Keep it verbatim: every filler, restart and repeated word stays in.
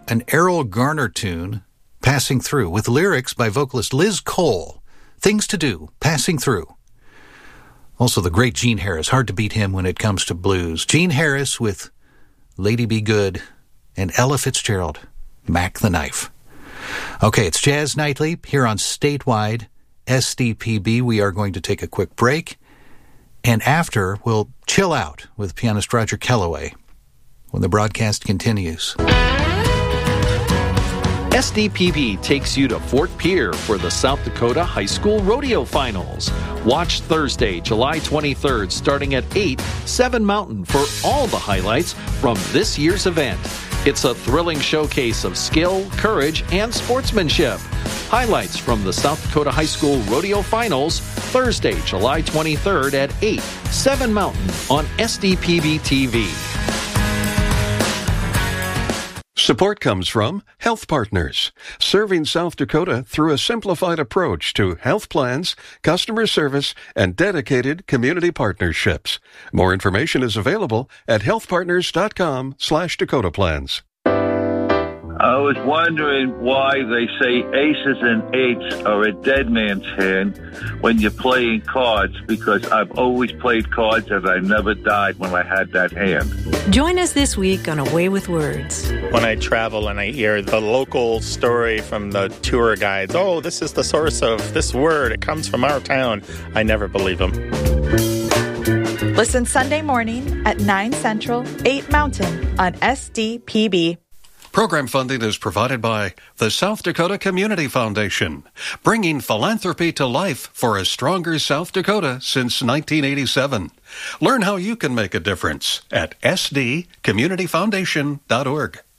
an Errol Garner tune, Passing Through, with lyrics by vocalist Liz Cole. Things to Do, Passing Through. Also the great Gene Harris. Hard to beat him when it comes to blues. Gene Harris with Lady Be Good, and Ella Fitzgerald, Mac the Knife. Okay, it's Jazz Nightly here on Statewide S D P B. We are going to take a quick break, and after, we'll chill out with pianist Roger Kellaway when the broadcast continues. S D P B takes you to Fort Pierre for the South Dakota High School Rodeo Finals. Watch Thursday, July twenty-third, starting at eight, seven Mountain for all the highlights from this year's event. It's a thrilling showcase of skill, courage, and sportsmanship. Highlights from the South Dakota High School Rodeo Finals, Thursday, July twenty-third at eight, seven Mountain on S D P B T V. Support comes from Health Partners, serving South Dakota through a simplified approach to health plans, customer service, and dedicated community partnerships. More information is available at healthpartners.com slash Dakota Plans. I was wondering why they say aces and eights are a dead man's hand when you're playing cards, because I've always played cards and I never died when I had that hand. Join us this week on A Way with Words. When I travel and I hear the local story from the tour guides, oh, this is the source of this word, it comes from our town, I never believe them. Listen Sunday morning at nine Central, eight Mountain on S D P B. Program funding is provided by the South Dakota Community Foundation, bringing philanthropy to life for a stronger South Dakota since nineteen eighty-seven. Learn how you can make a difference at s d community foundation dot org.